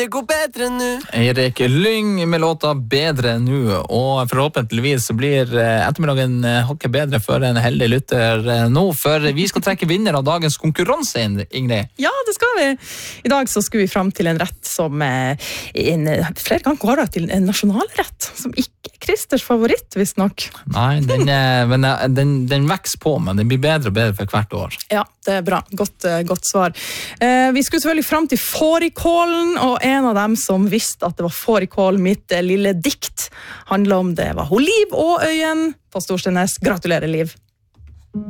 det går bedre nu. Erik Lyng med låta Bedre nu, og forhåpentligvis så blir ettermiddagen hakket bedre for en heldig lytter nå, for vi skal trekke vinner av dagens konkurranse, Ingrid. Ja, det skal vi. I dag så skulle vi frem til en rett som flere ganger går til en nasjonalrett, som ikke er Christers favoritt, visst nok. Nei, den vekser på, men den blir bedre og bedre for hvert år. Ja, det er bra. Godt svar. Vi skulle selvfølgelig frem til fårikålen, og en av dem som visste at det var fårikål, mitt lille dikt, handler om det var Liv og Øyen på Storstenes. Gratulerer, Liv!